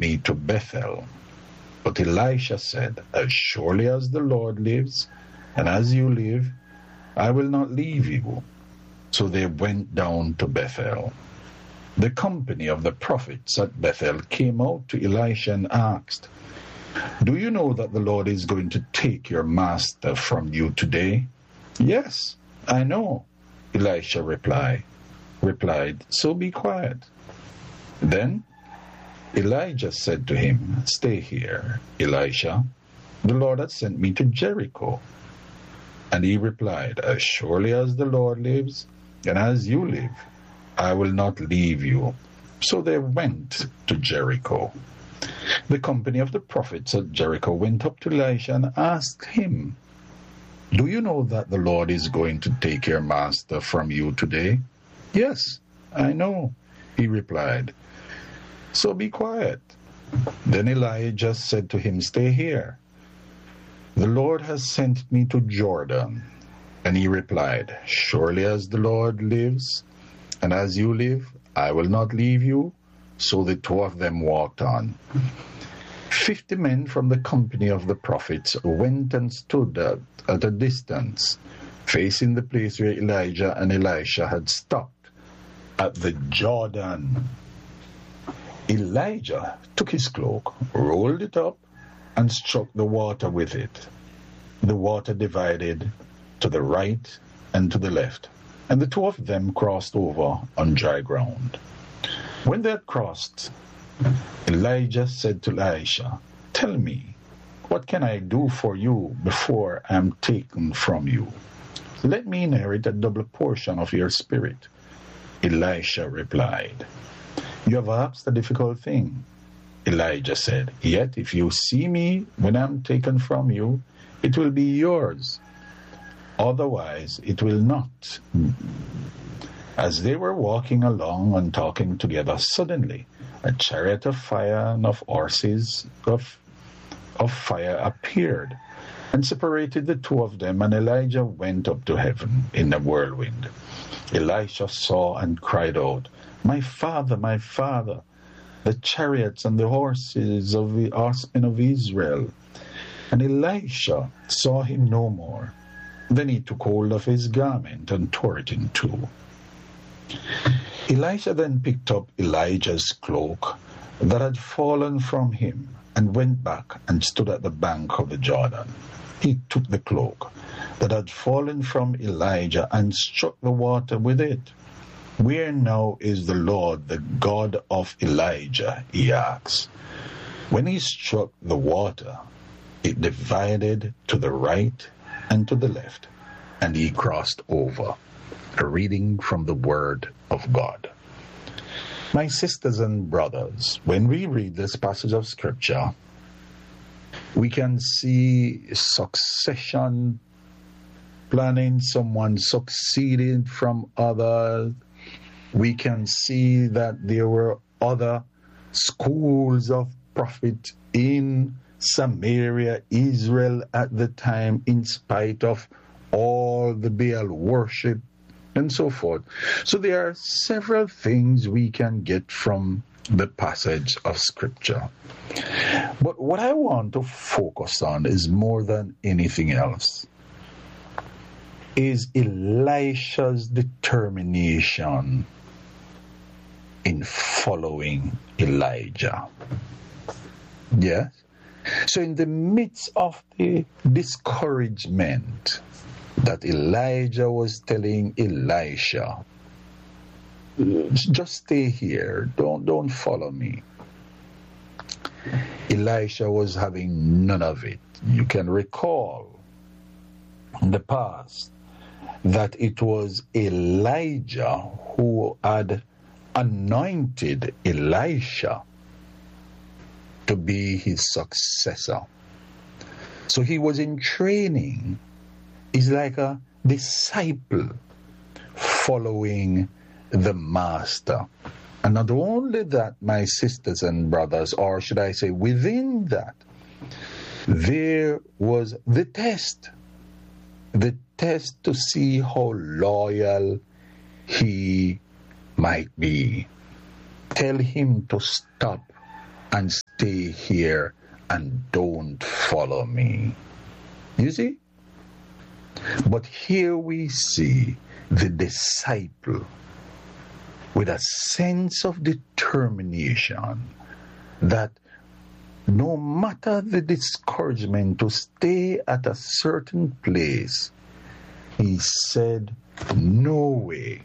me to Bethel. But Elisha said, As surely as the Lord lives, and as you live, I will not leave you. So they went down to Bethel. The company of the prophets at Bethel came out to Elisha and asked, Do you know that the Lord is going to take your master from you today? Yes, I know, Elisha replied. So be quiet. Then Elijah said to him, Stay here, Elisha. The Lord has sent me to Jericho. And he replied, As surely as the Lord lives, and as you live, I will not leave you. So they went to Jericho. The company of the prophets at Jericho went up to Elisha and asked him, Do you know that the Lord is going to take your master from you today? Yes, I know, he replied. So be quiet. Then Elijah said to him, Stay here. The Lord has sent me to Jordan. And he replied, Surely as the Lord lives, and as you live, I will not leave you. So the two of them walked on. 50 men from the company of the prophets went and stood at a distance, facing the place where Elijah and Elisha had stopped, at the Jordan. Elijah took his cloak, rolled it up, and struck the water with it. The water divided to the right and to the left, and the two of them crossed over on dry ground. When they had crossed, Elijah said to Elisha, Tell me, what can I do for you before I am taken from you? Let me inherit a double portion of your spirit. Elisha replied, You have asked a difficult thing. Elijah said, Yet if you see me when I am taken from you, it will be yours. Otherwise it will not. As they were walking along and talking together, suddenly a chariot of fire and of horses of fire appeared and separated the two of them, and Elijah went up to heaven in a whirlwind. Elisha saw and cried out, My father, the chariots and the horses of the horsemen of Israel. And Elisha saw him no more. Then he took hold of his garment and tore it in two. Elisha then picked up Elijah's cloak that had fallen from him and went back and stood at the bank of the Jordan. He took the cloak that had fallen from Elijah and struck the water with it. Where now is the Lord, the God of Elijah? He asked. When he struck the water, it divided to the right and to the left, and he crossed over. A reading from the Word of God. My sisters and brothers, when we read this passage of Scripture, we can see succession planning, someone succeeding from others. We can see that there were other schools of prophet in Samaria, Israel at the time, in spite of all the Baal worship and so forth. So there are several things we can get from the passage of Scripture. But what I want to focus on is more than anything else is Elisha's determination in following Elijah. Yes? So in the midst of the discouragement that Elijah was telling Elisha, just stay here, don't follow me. Elisha was having none of it. You can recall in the past that it was Elijah who had anointed Elisha to be his successor. So he was in training. He's like a disciple following the master. And not only that, my sisters and brothers, or should I say within that, there was the test to see how loyal he might be. Tell him to stop and stay here and don't follow me. You see? But here we see the disciple with a sense of determination that no matter the discouragement to stay at a certain place, he said, no way.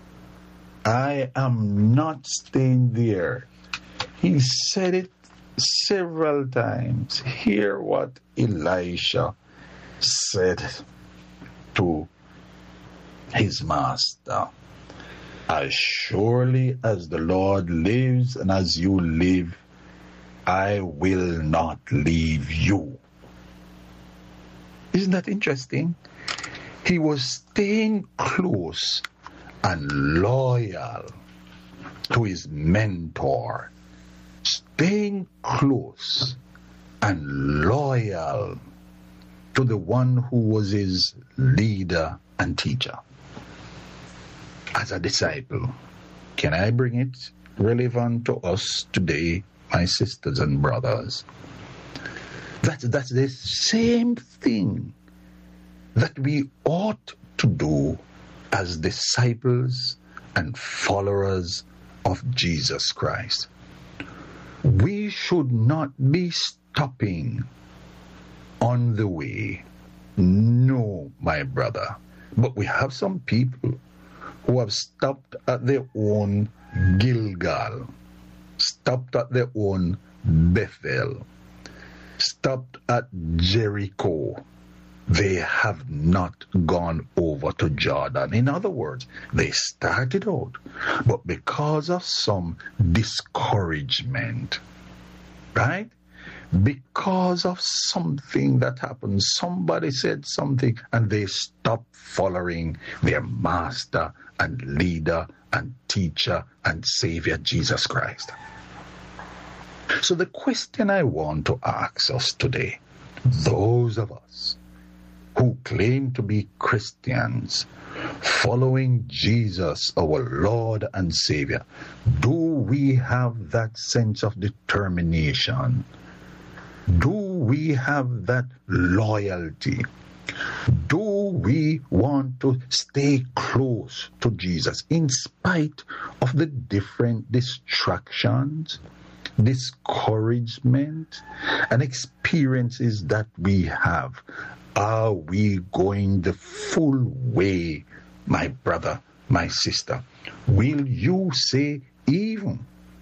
I am not staying there. He said it several times. Hear what Elisha said to his master. As surely as the Lord lives and as you live, I will not leave you. Isn't that interesting? He was staying close and loyal to his mentor. Staying close and loyal to the one who was his leader and teacher. As a disciple, can I bring it relevant to us today, my sisters and brothers? That's the same thing that we ought to do as disciples and followers of Jesus Christ. We should not be stopping on the way. No, my brother. But we have some people who have stopped at their own Gilgal, stopped at their own Bethel, stopped at Jericho. They have not gone over to Jordan. In other words, they started out, but because of some discouragement, right? Because of something that happened, somebody said something, and they stopped following their master and leader and teacher and Savior, Jesus Christ. So the question I want to ask us today, those of us who claim to be Christians, following Jesus, our Lord and Savior, do we have that sense of determination? Do we have that loyalty? Do we want to stay close to Jesus in spite of the different distractions, discouragement, and experiences that we have? Are we going the full way, my brother, my sister? Will you say, even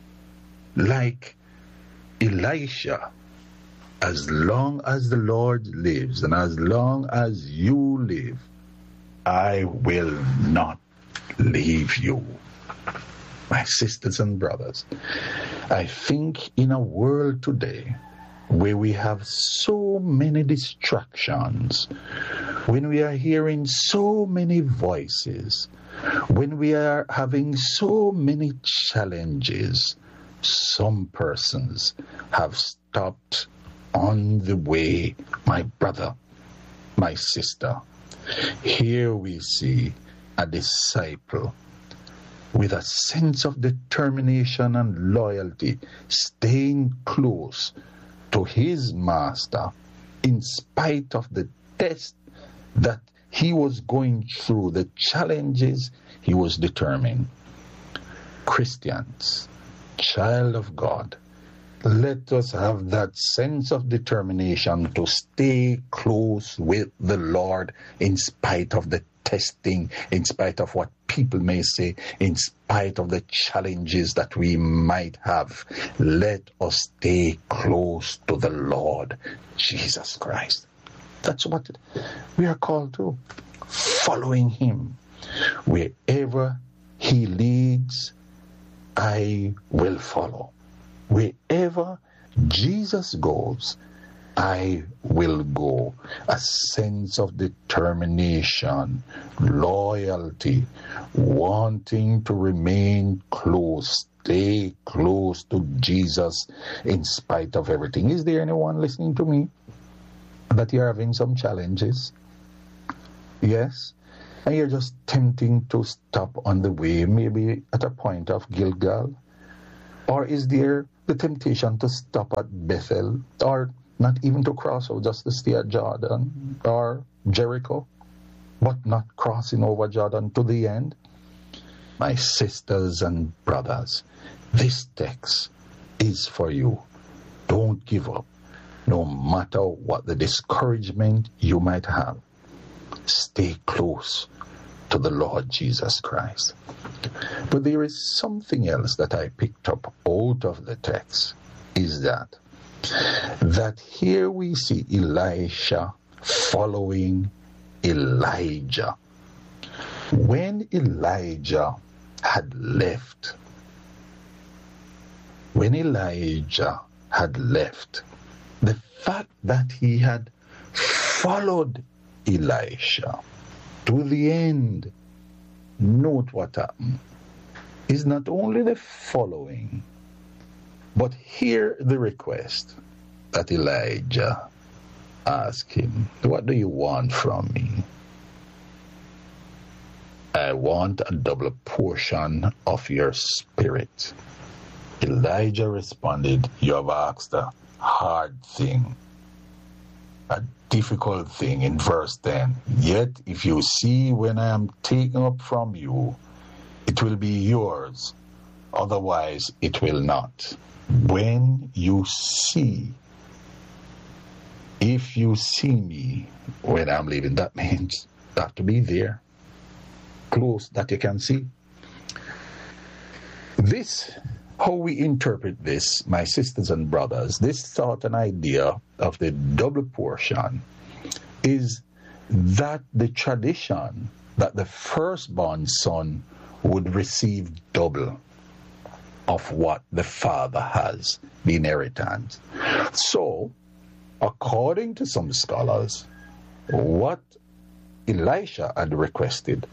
like Elisha, as long as the Lord lives and as long as you live, I will not leave you? My sisters and brothers, I think in a world today where we have so many distractions, when we are hearing so many voices, when we are having so many challenges, some persons have stopped on the way, my brother, my sister. Here we see a disciple with a sense of determination and loyalty, staying close to his master in spite of the test that he was going through, the challenges he was determined. Christians, child of God, let us have that sense of determination to stay close with the Lord in spite of the testing, in spite of what people may say, in spite of the challenges that we might have. Let us stay close to the Lord Jesus Christ. That's what we are called to. Following him. Wherever he leads, I will follow. Wherever Jesus goes, I will go. A sense of determination, loyalty, wanting to remain close, stay close to Jesus in spite of everything. Is there anyone listening to me that you're having some challenges? Yes? And you're just tempting to stop on the way, maybe at a point of Gilgal? Or is there the temptation to stop at Bethel, or not even to cross, or just to stay at Jordan or Jericho, but not crossing over Jordan to the end? My sisters and brothers, this text is for you. Don't give up, no matter what the discouragement you might have. Stay close to the Lord Jesus Christ. But there is something else that I picked up out of the text, is that here we see Elisha following Elijah. When Elijah had left, the fact that he had followed Elisha to the end, note what happened, is not only the following, but hear the request that Elijah asked him. What do you want from me? I want a double portion of your spirit. Elijah responded, you have asked a hard thing, a difficult thing, in verse 10. Yet if you see when I am taken up from you, it will be yours. Otherwise it will not. When you see, if you see me when I'm leaving, that means you have to be there, close, that you can see. This, how we interpret this, my sisters and brothers, this thought and idea of the double portion is that the tradition that the firstborn son would receive double of what the father has, the inheritance. So, according to some scholars, what Elisha had requested,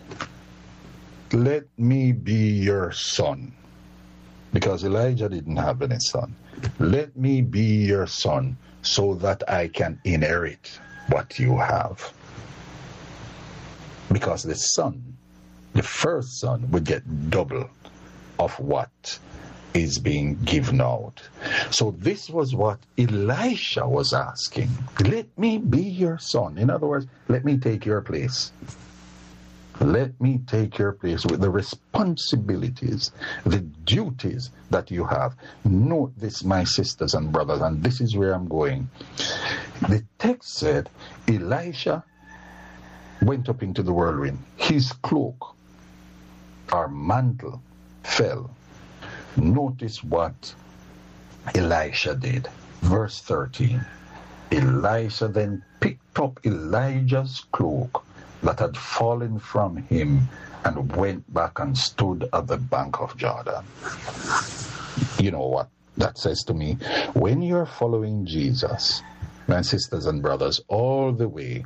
let me be your son, because Elijah didn't have any son. Let me be your son so that I can inherit what you have. Because the son, the first son, would get double of what is being given out. So this was what Elisha was asking. Let me be your son. In other words, let me take your place. Let me take your place with the responsibilities, the duties that you have. Note this, my sisters and brothers, and this is where I'm going. The text said, Elisha went up into the whirlwind. His cloak or mantle fell. Notice what Elisha did. Verse 13. Elisha then picked up Elijah's cloak that had fallen from him and went back and stood at the bank of Jordan. You know what that says to me? When you're following Jesus, my sisters and brothers, all the way,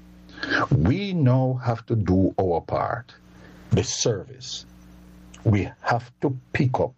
we now have to do our part, the service. We have to pick up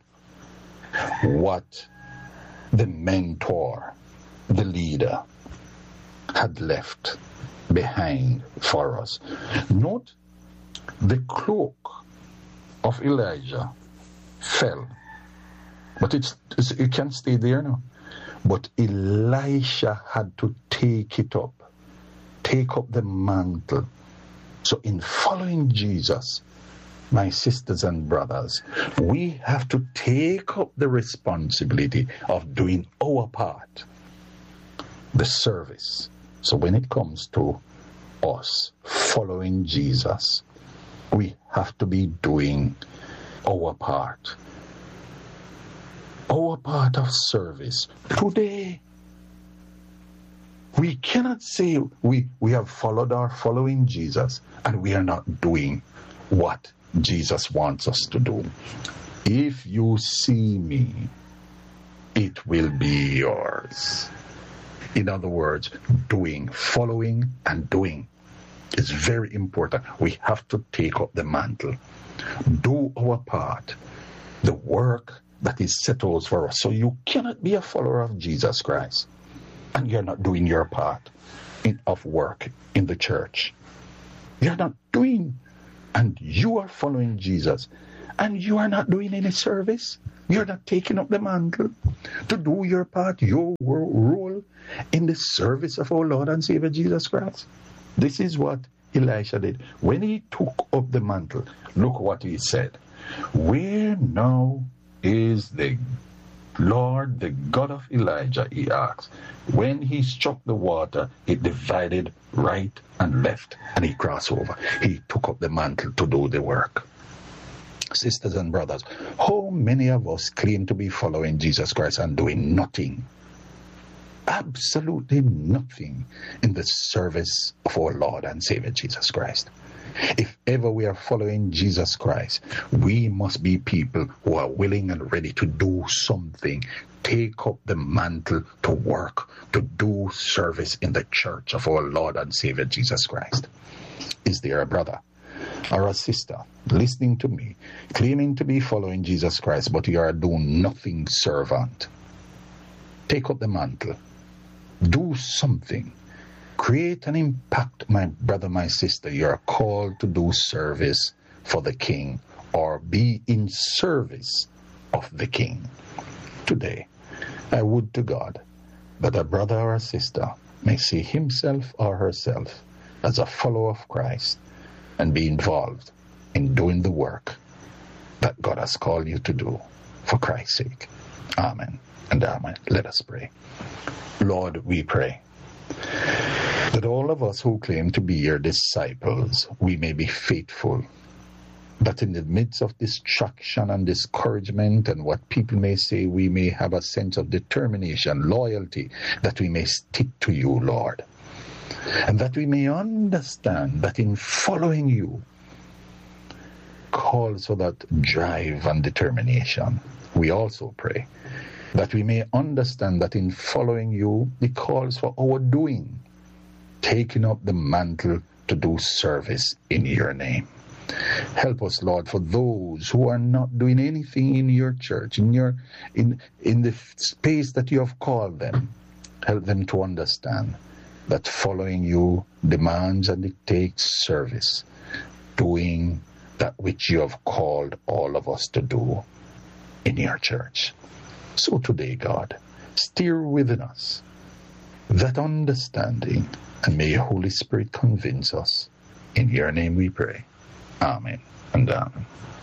what the mentor, the leader, had left behind for us. Note, the cloak of Elijah fell, but it can stay there now. But Elisha had to take it up, take up the mantle. So in following Jesus, my sisters and brothers, we have to take up the responsibility of doing our part, the service. So when it comes to us following Jesus, we have to be doing our part of service. Today, we cannot say we have following Jesus and we are not doing what Jesus wants us to do. If you see me, it will be yours. In other words, following and doing is very important. We have to take up the mantle, do our part, the work that is set out for us. So you cannot be a follower of Jesus Christ and you're not doing your part of work in the church. You're not doing, and you are following Jesus and you are not doing any service. You're not taking up the mantle to do your part, your role in the service of our Lord and Savior Jesus Christ. This is what Elisha did. When he took up the mantle, look what he said. Where now is the Lord, the God of Elijah, he asked. When he struck the water, it divided right and left, and he crossed over. He took up the mantle to do the work. Sisters and brothers, how many of us claim to be following Jesus Christ and doing nothing? Absolutely nothing in the service of our Lord and Savior Jesus Christ. If ever we are following Jesus Christ, we must be people who are willing and ready to do something, take up the mantle to work, to do service in the church of our Lord and Savior Jesus Christ. Is there a brother or a sister listening to me, claiming to be following Jesus Christ, but you are doing nothing servant? Take up the mantle. Do something. Create an impact, my brother, my sister. You are called to do service for the King, or be in service of the King. Today, I would to God that a brother or a sister may see himself or herself as a follower of Christ and be involved in doing the work that God has called you to do for Christ's sake. Amen and amen. Let us pray. Lord, we pray that all of us who claim to be your disciples, we may be faithful, that in the midst of distraction and discouragement and what people may say, we may have a sense of determination, loyalty, that we may stick to you, Lord, and that we may understand that in following you calls for that drive and determination. We also pray that we may understand that in following you, it calls for our doing, taking up the mantle to do service in your name. Help us, Lord, for those who are not doing anything in your church, in the space that you have called them. Help them to understand that following you demands and it takes service, doing that which you have called all of us to do in your church. So today, God, stir within us that understanding, and may your Holy Spirit convince us. In your name we pray. Amen and amen.